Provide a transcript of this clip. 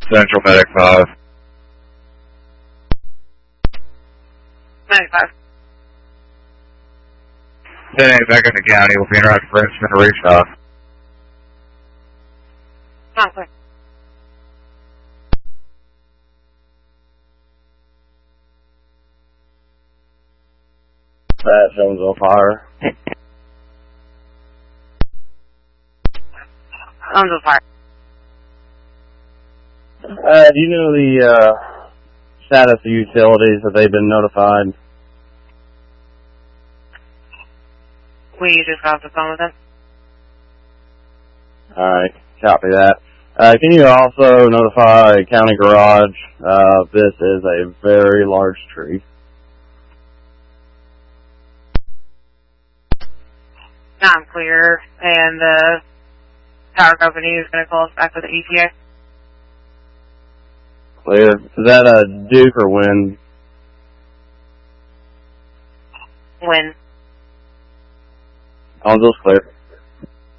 Central Medic 5. Medic 5. 10-8 back in the county. We'll be interrupted for instrument to reach off. Not clear. That zone's on fire. Zone's on fire. Do you know the status of utilities? Have they been notified? We just got off the phone with them. Alright, copy that. Can you also notify County Garage? This is a very large tree. Not clear, and the power company is going to call us back with the ETA. Clear. Is that a Duke or Win? When? All those clear.